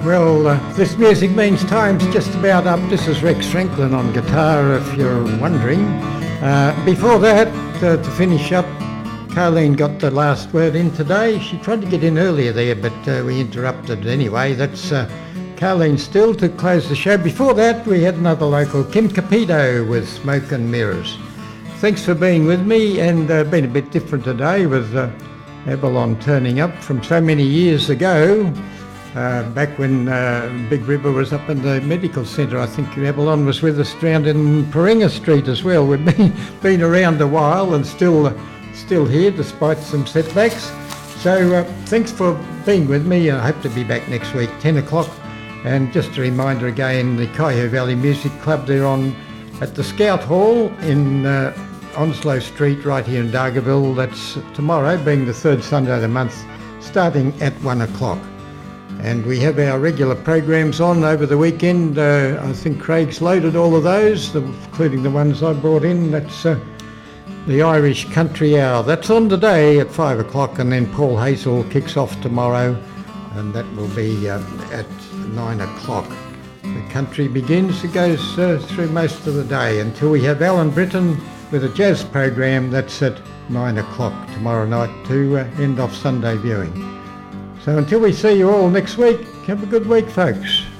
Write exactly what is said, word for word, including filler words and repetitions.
Well, uh, this music means time's just about up. This is Rex Franklin on guitar, if you're wondering. Uh, before that, uh, to finish up, Carleen got the last word in today. She tried to get in earlier there, but uh, we interrupted anyway. That's uh, Carleen Still to close the show. Before that, we had another local, Kim Capito with Smoke and Mirrors. Thanks for being with me, and uh, been a bit different today with uh, Avalon turning up from so many years ago. Uh, back when uh, Big River was up in the medical centre. I think Avalon was with us down in Paringa Street as well. We've been, been around a while and still uh, still here despite some setbacks. So uh, thanks for being with me. I hope to be back next week, ten o'clock. And just a reminder again, the Kaiho Valley Music Club, they're on at the Scout Hall in uh, Onslow Street right here in Dargaville. That's tomorrow, being the third Sunday of the month, starting at one o'clock. And we have our regular programs on over the weekend. Uh, I think Craig's loaded all of those, including the ones I brought in. That's uh, the Irish Country Hour. That's on today at five o'clock, and then Paul Hazel kicks off tomorrow, and that will be uh, at nine o'clock. The country begins. It goes uh, through most of the day until we have Alan Britton with a jazz program. That's at nine o'clock tomorrow night to uh, end off Sunday viewing. So until we see you all next week, have a good week, folks.